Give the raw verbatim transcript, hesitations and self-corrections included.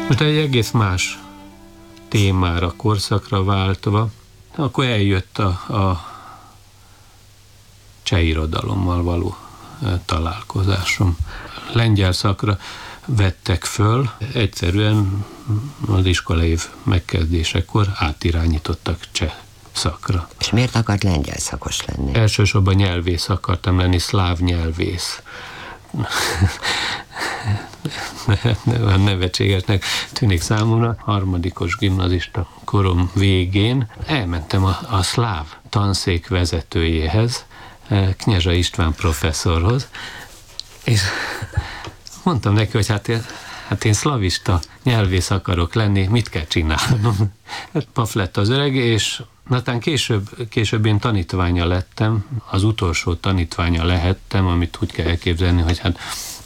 Most egy egész más témára, korszakra váltva, akkor eljött a, a cseh irodalommal való találkozásom. Lengyel szakra vettek föl, egyszerűen az iskolaév megkezdésekor átirányítottak cseh szakra. És miért akart lengyel szakos lenni? Elsősorban nyelvész akartam lenni, szláv nyelvész. Nevetségesnek tűnik számomra. Harmadikos gimnazista korom végén elmentem a, a szláv tanszék vezetőjéhez, Knyezsa István professzorhoz, és mondtam neki, hogy hát én, hát én szlavista nyelvész akarok lenni, mit kell csinálnom? Hát paf lett az öreg, és aztán később, később én tanítványa lettem, az utolsó tanítványa lehettem, amit úgy kell elképzelni, hogy hát